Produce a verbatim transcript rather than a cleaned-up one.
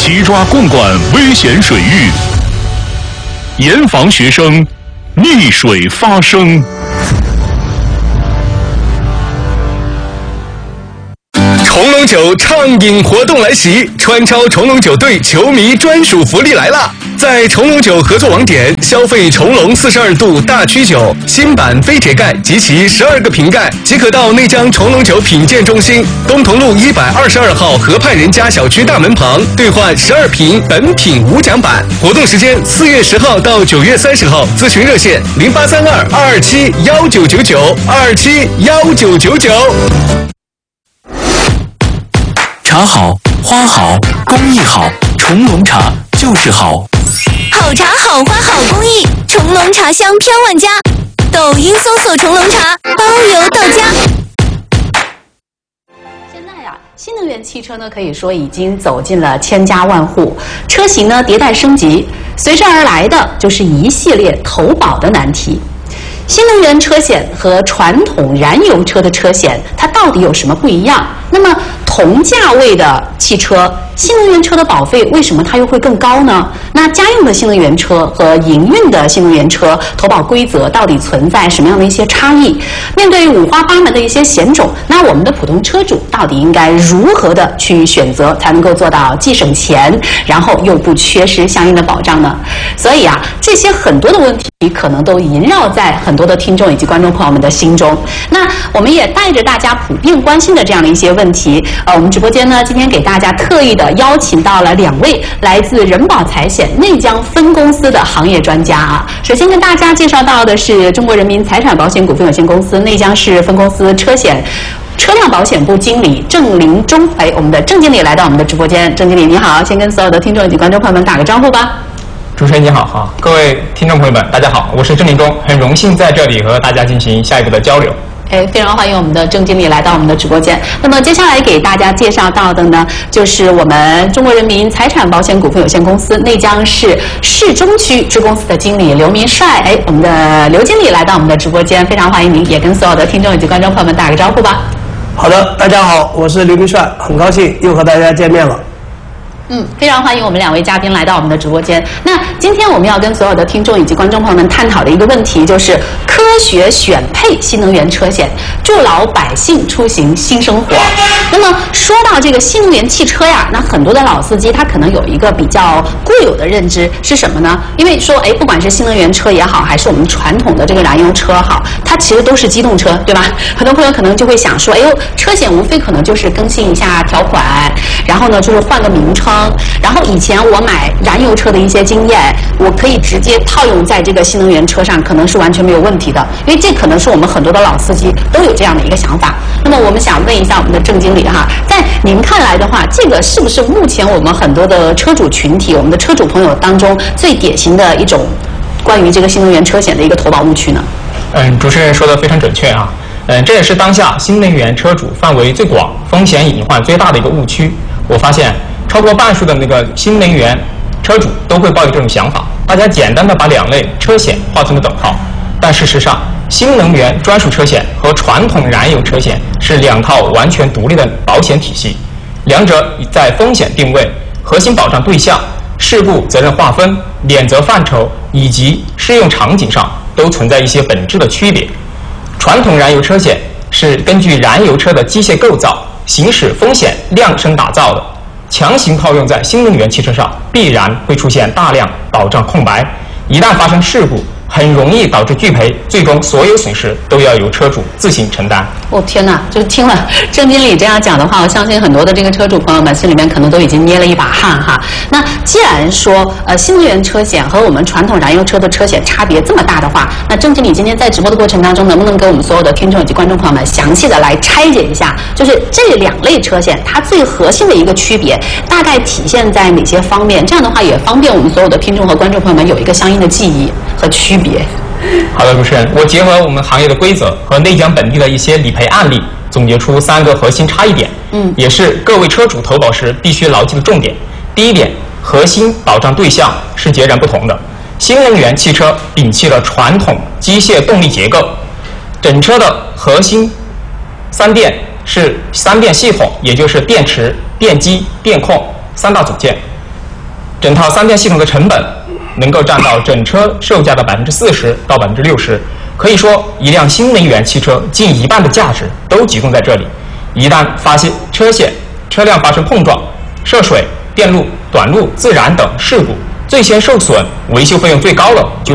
齐抓共管危险水域，严防学生溺水发生。 重龙酒畅饮活动来袭，川超重龙酒队球迷专属福利来啦！在重龙酒合作网点消费重龙四十二度大曲酒新版飞铁盖及其十二个瓶盖，即可到内江重龙酒品鉴中心东同路一百二十二号河畔人家小区大门旁兑换十二瓶本品无奖版。活动时间四月十号到九月三十号，咨询热线零八三二二二七幺九九九二二七幺九九九。 茶好，花好，工艺好，重龙茶就是好。 好茶好花好工艺，重龙茶香飘万家。抖音搜索重龙茶，包邮到家。 现在呀，新能源汽车呢，可以说已经走进了千家万户，车型呢迭代升级，随之而来的就是一系列投保的难题。新能源车险和传统燃油车的车险，它到底有什么不一样？那么同价位的汽车，新能源车的保费为什么它又会更高呢？那家用的新能源车和营运的新能源车投保规则到底存在什么样的一些差异？面对五花八门的一些险种，那我们的普通车主到底应该如何的去选择，才能够做到既省钱，然后又不缺失相应的保障呢？所以啊，这些很多的问题可能都萦绕在很多的听众以及观众朋友们的心中。那我们也带着大家普遍关心的这样的一些问题，呃，我们直播间呢今天给大家特意的邀请到了两位来自人保财险内江分公司的行业专家啊。首先跟大家介绍到的是中国人民财产保险股份有限公司内江市分公司车险车辆保险部经理郑林忠，哎，我们的郑经理来到我们的直播间。郑经理你好，先跟所有的听众以及观众朋友们打个招呼吧。 主持人你好，好，各位听众朋友们，大家好，我是郑林忠，很荣幸在这里和大家进行下一步的交流。 哎，非常欢迎我们的郑经理来到我们的直播间。那么接下来给大家介绍到的呢，就是我们中国人民财产保险股份有限公司内江市市中区支公司的经理刘明帅。哎，我们的刘经理来到我们的直播间，非常欢迎您，也跟所有的听众以及观众朋友们打个招呼吧。 好的，大家好，我是刘明帅，很高兴又和大家见面了。 嗯，非常欢迎我们两位嘉宾来到我们的直播间。那今天我们要跟所有的听众以及观众朋友们探讨的一个问题，就是科学选配新能源车险，助老百姓出行新生活。那么说到这个新能源汽车呀，那很多的老司机他可能有一个比较固有的认知是什么呢？因为说，哎，不管是新能源车也好，还是我们传统的这个燃油车好，它其实都是机动车，对吧？很多朋友可能就会想说，哎呦，车险无非可能就是更新一下条款，然后呢就是换个名称。然后以前我买燃油车的一些经验，我可以直接套用在这个新能源车上，可能是完全没有问题的，因为这可能是我们很多的老司机都有这样的一个想法。那么我们想问一下我们的郑经理哈，在您看来的话，这个是不是目前我们很多的车主群体，我们的车主朋友当中最典型的一种关于这个新能源车险的一个投保误区呢？ 嗯，主持人说的非常准确啊。嗯，这也是当下新能源车主范围最广、风险隐患最大的一个误区。我发现超过半数的那个新能源车主都会抱有这种想法，大家简单的把两类车险划成了等号。但事实上，新能源专属车险和传统燃油车险是两套完全独立的保险体系，两者在风险定位、核心保障对象、事故责任划分、免责范畴以及适用场景上都存在一些本质的区别。传统燃油车险是根据燃油车的机械构造、行驶风险量身打造的，强行套用在新能源汽车上，必然会出现大量保障空白，一旦发生事故，很容易导致拒赔，最终所有损失都要由车主自行承担。 哦天哪，就是听了郑经理这样讲的话，我相信很多的这个车主朋友们心里面可能都已经捏了一把汗哈。那既然说呃新能源车险和我们传统燃油车的车险差别这么大的话，那郑经理今天在直播的过程当中，能不能给我们所有的听众以及观众朋友们详细的来拆解一下，就是这两类车险它最核心的一个区别大概体现在哪些方面？这样的话也方便我们所有的听众和观众朋友们有一个相应的记忆和区别。 好的，主持人，我结合我们行业的规则和内江本地的一些理赔案例，总结出三个核心差异点，嗯，也是各位车主投保时必须牢记的重点。第一点，核心保障对象是截然不同的。新能源汽车摒弃了传统机械动力结构，整车的核心三电是三电系统，也就是电池、电机、电控三大组件。 整套三电系统的成本能够占到整车售价的百分之四十到百分之六十，可以说一辆新能源汽车近一半的价值都集中在这里。一旦发现车险、车辆发生碰撞、涉水、电路、短路、自燃等事故，最先受损、维修费用最高的就